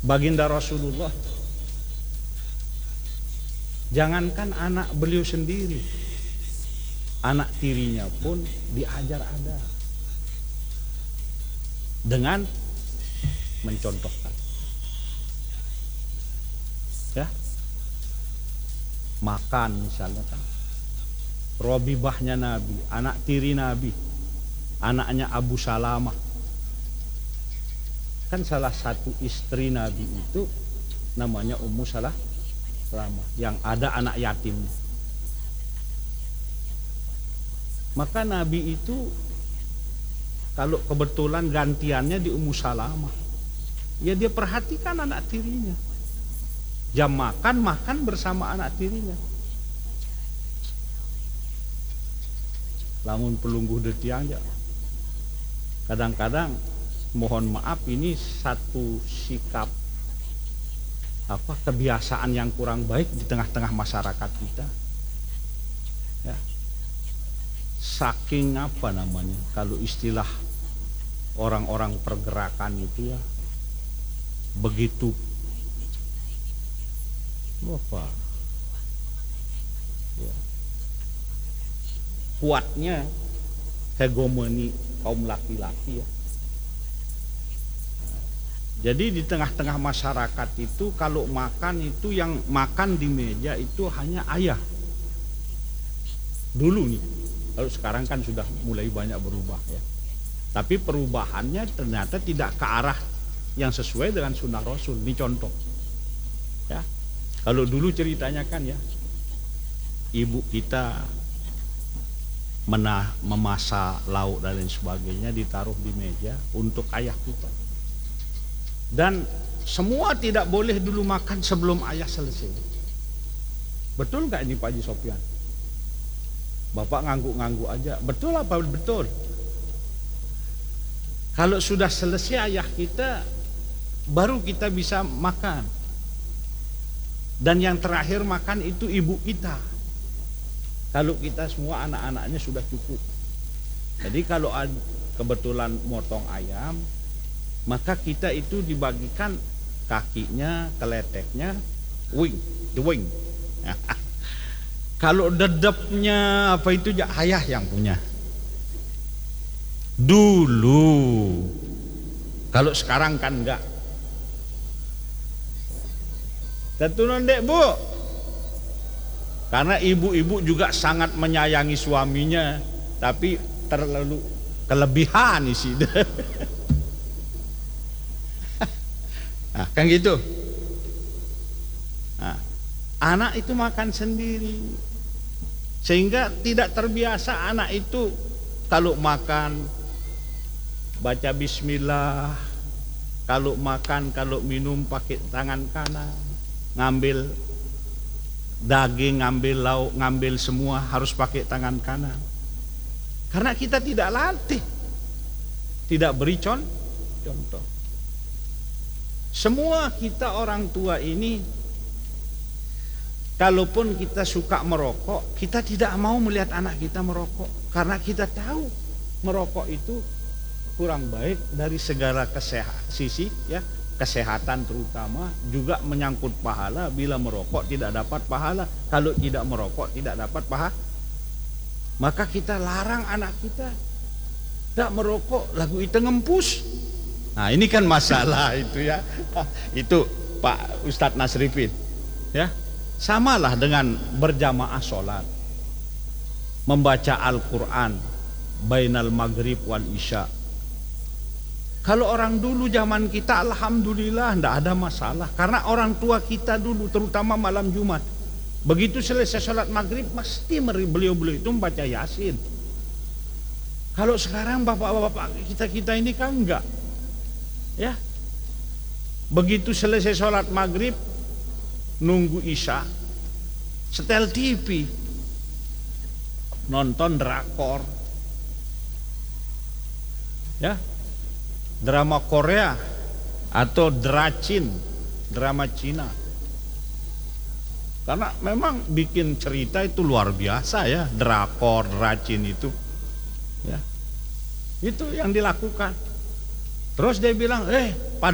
baginda Rasulullah. Jangankan anak beliau sendiri, anak tirinya pun diajar ada dengan mencontohkan, ya, makan misalnya kan, Robibahnya Nabi, anak tiri Nabi, anaknya Abu Salamah, kan salah satu istri Nabi itu namanya Ummu Salamah, yang ada anak yatim. Maka Nabi itu kalau kebetulan gantiannya di Ummu Salamah, ya dia perhatikan anak tirinya. Jam makan bersama anak tirinya. Lamun pelungguh detiang aja. Kadang-kadang mohon maaf, ini satu sikap kebiasaan yang kurang baik di tengah-tengah masyarakat kita. Ya. Saking kalau istilah orang-orang pergerakan itu ya, begitu ya, kuatnya hegemoni kaum laki-laki ya. Jadi di tengah-tengah masyarakat itu kalau makan itu yang makan di meja itu hanya ayah. Dulu nih, kalau sekarang kan sudah mulai banyak berubah ya. Tapi perubahannya ternyata tidak ke arah yang sesuai dengan sunnah Rasul. Ini contoh. Ya. Kalau dulu ceritanya kan ya, ibu kita memasak lauk dan lain sebagainya ditaruh di meja untuk ayah kita. Dan semua tidak boleh dulu makan sebelum ayah selesai. Betul nggak ini Pak Haji Sopyan? Bapak ngangguk-ngangguk aja. Betul apa betul? Kalau sudah selesai ayah kita, baru kita bisa makan. Dan yang terakhir makan itu ibu kita. Kalau kita semua anak-anaknya sudah cukup. Jadi kalau kebetulan motong ayam, maka kita itu dibagikan kakinya, keleteknya, the wing. Kalau dedepnya apa itu ayah yang punya. Dulu. Kalau sekarang kan enggak. Tentu nondek Bu. Karena ibu-ibu juga sangat menyayangi suaminya, tapi terlalu kelebihan isi. Nah, kan gitu. Nah, anak itu makan sendiri, sehingga tidak terbiasa anak itu kalau makan baca bismillah, kalau makan, kalau minum pakai tangan kanan, ngambil daging, ngambil lauk, ngambil semua harus pakai tangan kanan. Karena kita tidak latih, tidak beri contoh. Semua kita orang tua ini, kalaupun kita suka merokok, kita tidak mau melihat anak kita merokok, karena kita tahu merokok itu kurang baik dari segala sisi ya, kesehatan terutama, juga menyangkut pahala. Bila merokok tidak dapat pahala, kalau tidak merokok tidak dapat pahala. Maka kita larang anak kita tidak merokok, lagu itu ngempus. Nah ini kan masalah itu ya. Itu Pak Ustadz Nasrifin ya. Samalah dengan berjamaah sholat, membaca Al-Quran bainal maghrib wal isya. Kalau orang dulu zaman kita alhamdulillah tidak ada masalah, karena orang tua kita dulu terutama malam Jumat, begitu selesai sholat maghrib mesti beliau-beliau itu membaca Yasin. Kalau sekarang bapak-bapak kita ini kan enggak ya, begitu selesai sholat maghrib nunggu isya, setel TV, nonton drakor ya, drama Korea atau drama Cina. Karena memang bikin cerita itu luar biasa ya, drakor, dracin itu ya, itu yang dilakukan. Terus dia bilang,